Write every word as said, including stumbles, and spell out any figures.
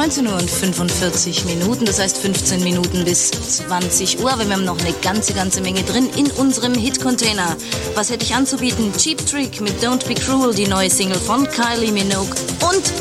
neunzehn Uhr und fünfundvierzig Minuten, das heißt fünfzehn Minuten bis zwanzig Uhr, aber wir haben noch eine ganze, ganze Menge drin in unserem Hit-Container. Was hätte ich anzubieten? Cheap Trick mit Don't Be Cruel, die neue Single von Kylie Minogue und